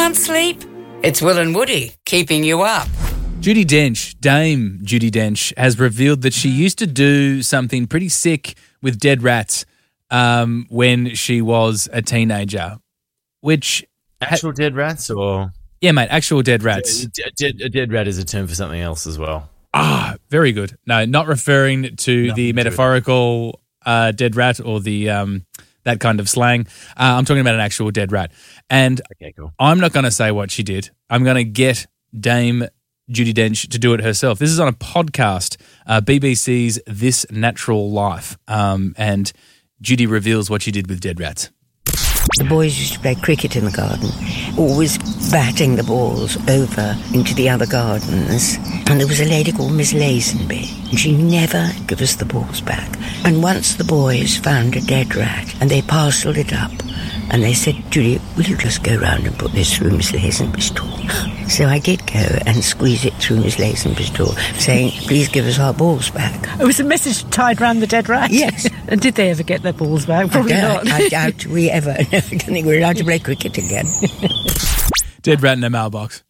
Can't sleep? It's Will and Woody keeping you up. Judi Dench, Dame Judi Dench, has revealed that she used to do something pretty sick with dead rats when she was a teenager. Which actual dead rats or? Yeah, mate, actual dead rats. A dead rat is a term for something else as well. Ah, very good. No, not referring to the metaphorical dead rat or the that kind of slang. I'm talking about an actual dead rat. And okay, cool. I'm not going to say what she did. I'm going to get Dame Judi Dench to do it herself. This is on a podcast, BBC's This Natural Life, and Judi reveals what she did with dead rats. The boys used to play cricket in the garden, always batting the balls over into the other gardens. And there was a lady called Miss Lazenby, and she never gave us the balls back. And once the boys found a dead rat, and they parcelled it up, and they said, Judy, will you just go round and put this through Miss Lazenby's door? So I did go and squeeze it through Miss Lazenby's door, saying, please give us our balls back. It was a message tied round the dead rat? Yes. And did they ever get their balls back? Probably not. I doubt we ever. I don't think we're allowed to play cricket again. Dead rat in a mailbox.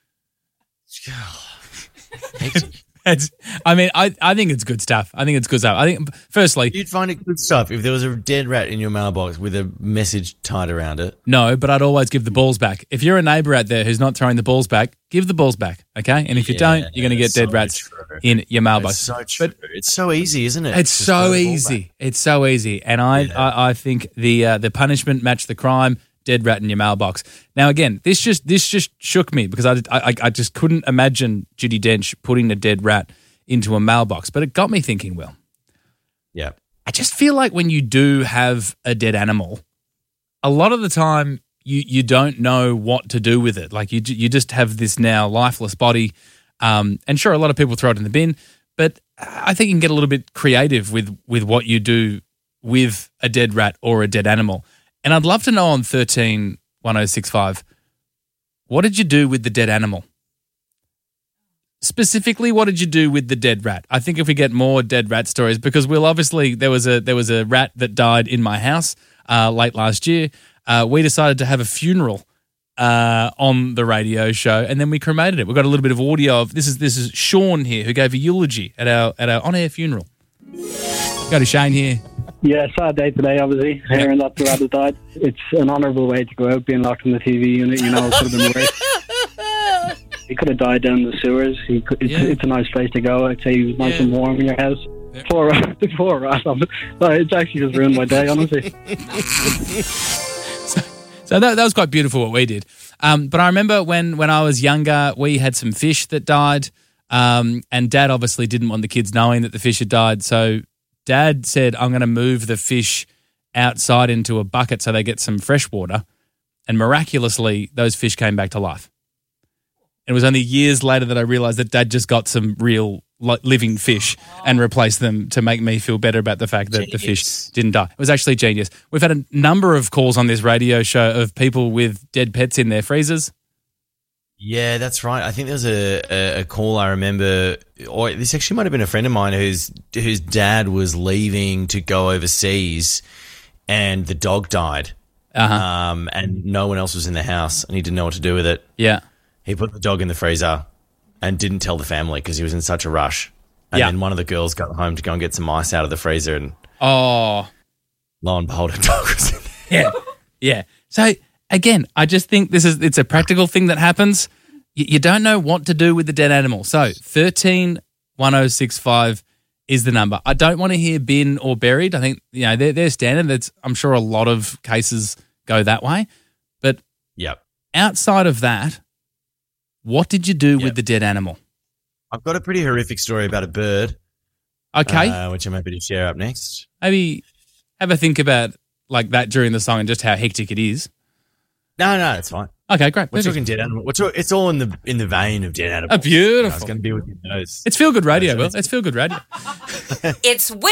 I think it's good stuff. I think, firstly... You'd find it good stuff if there was a dead rat in your mailbox with a message tied around it. No, but I'd always give the balls back. If you're a neighbour out there who's not throwing the balls back, give the balls back, okay? And if you don't, you're going to get dead rats in your mailbox. It's so true. But it's so easy, isn't it? It's so easy. It's so easy. And I think the punishment matched the crime. Dead rat in your mailbox. Now, again, this just shook me because I just couldn't imagine Judi Dench putting a dead rat into a mailbox. But it got me thinking, Will. Yeah. I just feel like when you do have a dead animal, a lot of the time you don't know what to do with it. Like you just have this now lifeless body. And sure, a lot of people throw it in the bin, but I think you can get a little bit creative with what you do with a dead rat or a dead animal. And I'd love to know on 131065, what did you do with the dead animal? Specifically, what did you do with the dead rat? I think if we get more dead rat stories, because Will, obviously there was a rat that died in my house late last year. We decided to have a funeral on the radio show, and then we cremated it. We've got a little bit of audio of this is Sean here who gave a eulogy at our on-air funeral. Go to Shane here. Yeah, sad day today, obviously, hearing that the rat has died. It's an honourable way to go out, being locked in the TV unit, it could have been worse. He could have died down in the sewers. It's a nice place to go. I'd say he was nice and warm in your house. Yeah. Poor rat. It's actually just ruined my day, honestly. So that was quite beautiful what we did. But I remember when I was younger, we had some fish that died, and Dad obviously didn't want the kids knowing that the fish had died, so Dad said, I'm going to move the fish outside into a bucket so they get some fresh water. And miraculously, those fish came back to life. It was only years later that I realised that Dad just got some real living fish and replaced them to make me feel better about the fact that the fish didn't die. It was actually genius. We've had a number of calls on this radio show of people with dead pets in their freezers. Yeah, that's right. I think there was a call I remember, or this actually might have been a friend of mine whose dad was leaving to go overseas and the dog died. And no one else was in the house and he didn't know what to do with it. Yeah. He put the dog in the freezer and didn't tell the family because he was in such a rush. And then one of the girls got home to go and get some ice out of the freezer and lo and behold, a dog was in there. Yeah. So again, I just think it's a practical thing that happens. You don't know what to do with the dead animal. So 131065 is the number. I don't want to hear bin or buried. I think they're standard. I'm sure a lot of cases go that way. But outside of that, what did you do with the dead animal? I've got a pretty horrific story about a bird. Okay. Which I'm happy to share up next. Maybe have a think about like that during the song and just how hectic it is. No, it's fine. Okay, great. We're talking dead animal. It's all in the vein of dead animals. Beautiful. It's going to be with your nose. It's feel good radio, Will. It's feel good radio. It's